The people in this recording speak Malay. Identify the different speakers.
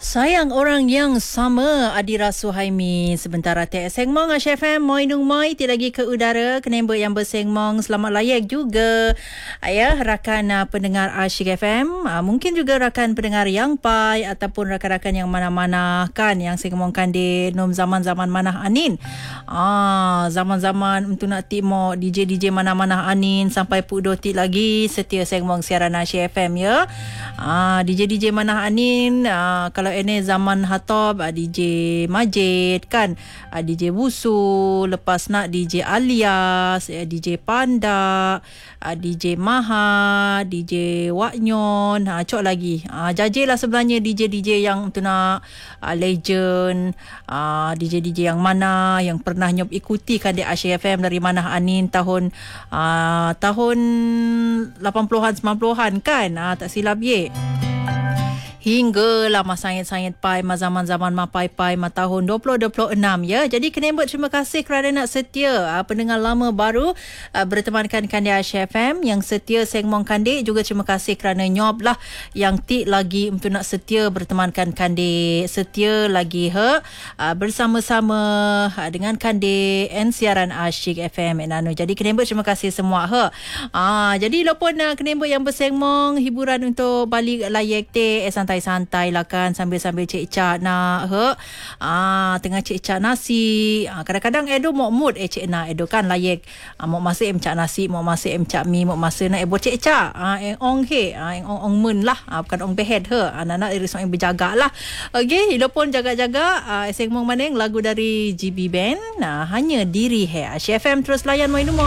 Speaker 1: Sayang orang yang sama Adira Suhaimi sebentar hati sengmong Asyik FM moi nung moi ti lagi ke udara kenembek yang bersengmong selamat layak juga ayah rakan pendengar Asyik FM mungkin juga rakan pendengar yang pai ataupun rakan-rakan yang mana-mana kan yang sengmongkan di nom zaman-zaman manah anin zaman-zaman untuk nak timo DJ mana-mana anin sampai pukul 2 lagi setia sengmong siaran Asyik FM ya DJ manah anin kalau ini zaman Hatob DJ Majid kan DJ Busu, lepas nak DJ Alias, DJ Panda, DJ Maha, DJ Waknyon, cok lagi jajilah sebenarnya DJ yang tu nak legend, DJ yang mana yang pernah nyop ikuti kan di Asyik FM dari Manah Anin tahun 80-an 90-an kan tak silap ye. Hingga lama sangat-sangat pai zaman-zaman pai tahun 2026 ya. Jadi kenembet terima kasih kerana nak setia pendengar lama baru bertemankan Kandi Asyik FM yang setia sengmong Kandi, juga terima kasih kerana nyop lah yang tik lagi untuk nak setia bertemankan Kandi, setia lagi bersama-sama dengan Kandi and siaran Asyik FM Enano. Jadi kenembet terima kasih semua jadi lopon kenembet yang bersengmong hiburan untuk balik layak te santai lah kan sambil-sambil cek-cak nak tengah cek-cak nasi kadang-kadang Edo mau mood cek nak Edo kan layak mau masih cak nasi mau masih cak mi mau masih nak ebo cek-cak ong ong mun lah bukan ong behead anak-anak iris yang berjaga lah okey hilo pun jaga-jaga eseng mong maneng lagu dari GB Band hanya diri Asyik FM terus layan mo